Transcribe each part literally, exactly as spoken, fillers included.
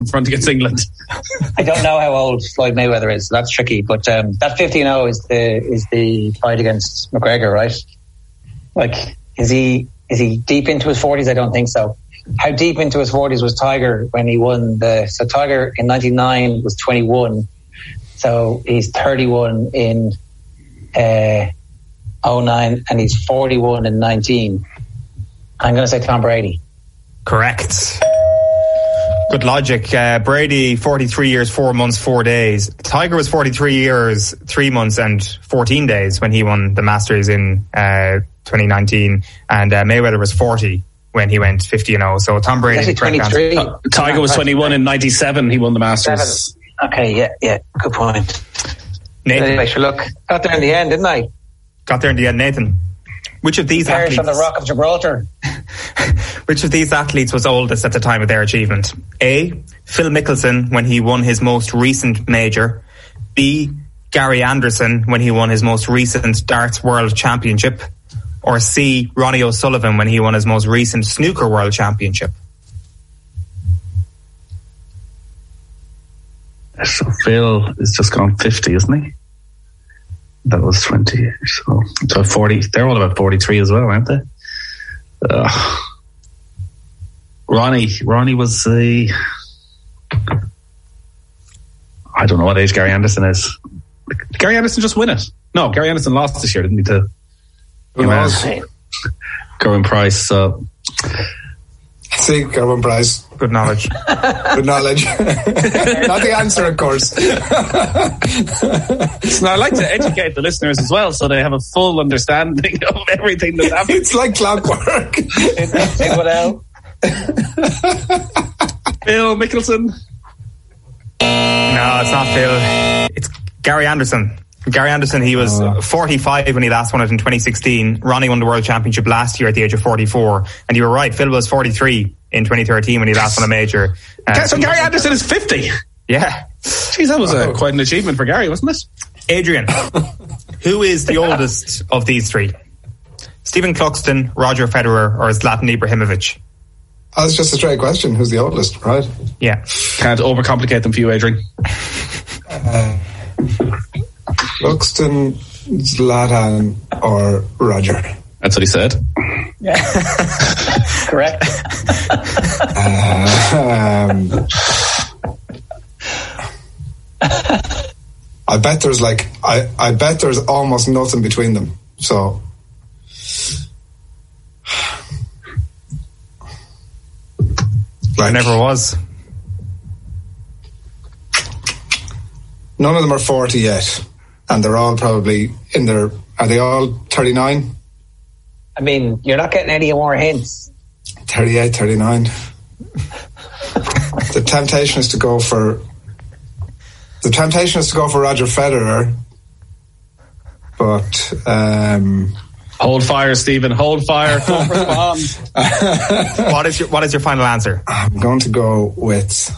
front against England. I don't know how old Floyd Mayweather is, so that's tricky. But um, that fifteen oh is the is the fight against McGregor, right? Like, is he is he deep into his forties? I don't think so. How deep into his forties was Tiger when he won the? So Tiger in ninety-nine was twenty-one, so he's thirty-one in uh, oh nine, and he's forty-one in nineteen. I'm going to say Tom Brady. Correct. Good logic. Uh, Brady, forty-three years, four months, four days. Tiger was forty-three years, three months and fourteen days when he won the Masters in uh, twenty nineteen, and uh, Mayweather was forty when he went fifty and oh. So Tom Brady. twenty-three. Uh, Tiger was twenty-one in ninety-seven. He won the Masters. Seven. Okay, yeah, yeah, good point. Nathan. Anyway, sure, look, got there in the end, didn't I? Got there in the end, Nathan. Which of these Perish athletes? on the Rock of Gibraltar. Which of these athletes was oldest at the time of their achievement? A. Phil Mickelson when he won his most recent major. B. Gary Anderson when he won his most recent Darts World Championship. Or C. Ronnie O'Sullivan when he won his most recent Snooker World Championship. So Phil is just gone fifty, isn't he? That was twenty. So, so forty. They're all about forty-three as well, aren't they? Uh, Ronnie. Ronnie was the. I don't know what age Gary Anderson is. Did Gary Anderson just win it? No, Gary Anderson lost this year, didn't he? To Who knows? Gerwyn Price. So. See, Gerwyn Price. Good knowledge. Good knowledge. Not the answer, of course. Now, I'd like to educate the listeners as well so they have a full understanding of everything that's happening. It's like clockwork. Take one out. Phil Mickelson. No, it's not Phil. It's Gary Anderson. Gary Anderson, he was oh. forty-five when he last won it in twenty sixteen. Ronnie won the World Championship last year at the age of forty-four. And you were right, Phil was forty-three in twenty thirteen when he last won a major. Uh, so Gary Anderson is fifty? Yeah. Jeez, that was a, quite an achievement for Gary, wasn't it? Adrian, who is the oldest of these three? Stephen Cluxton, Roger Federer, or Zlatan Ibrahimovic? Oh, that's just a straight question. Who's the oldest, right? Yeah. Can't overcomplicate them for you, Adrian. Uh, Cluxton, Zlatan, or Roger? That's what he said. Yeah. Correct. Uh, um, I bet there's like I, I bet there's almost nothing between them. So like, there never was. None of them are forty yet, and they're all probably in their. Are they all thirty-nine? I mean, you're not getting any more hints. thirty-eight, thirty-nine. The temptation is to go for. The temptation is to go for Roger Federer, but um, hold fire, Stephen. Hold fire. Don't respond. What is your What is your final answer? I'm going to go with.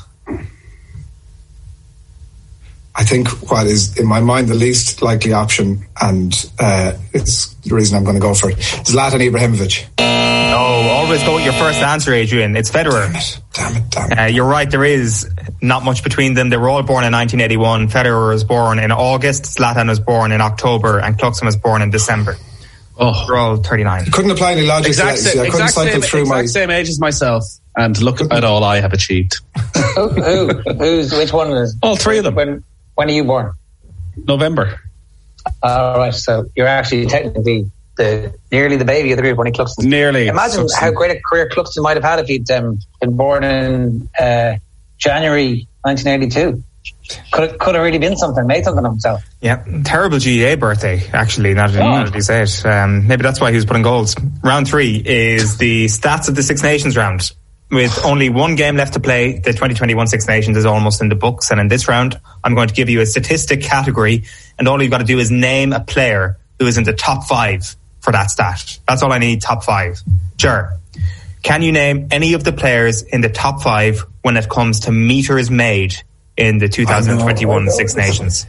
I think what is in my mind the least likely option, and uh, it's the reason I'm going to go for it. Zlatan Ibrahimovic. Oh, always go with your first answer, Adrian. It's Federer. Damn it! Damn it! Damn it! Uh, you're right. There is not much between them. They were all born in nineteen eighty-one. Federer was born in August. Zlatan was born in October, and Cluxton was born in December. Oh, they're all thirty-nine. Couldn't apply any logic exact to that. Same, I couldn't exact cycle same, through exact my same age as myself, and look at all I have achieved. who, who, who's which one is? All three of them. When when are you born? November. All right, so you're actually technically the nearly the baby of the group when he Cluxton. Nearly. Imagine Cluxton. how great a career Cluxton might have had if he'd um, been born in uh, January nineteen eighty-two. Could have, could have really been something, made something of himself. Yeah, terrible G A A birthday, actually, now that, Oh. now that you say it. Um, maybe that's why he was putting goals. Round three is the stats of the Six Nations round. With only one game left to play, the twenty twenty-one Six Nations is almost in the books. And in this round, I'm going to give you a statistic category, and all you've got to do is name a player who is in the top five for that stat. That's all I need, top five. Sure. Can you name any of the players in the top five when it comes to meters made in the two thousand twenty-one Six Nations?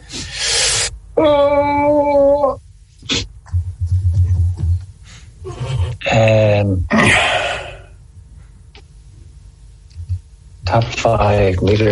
Oh. Um, top five meters.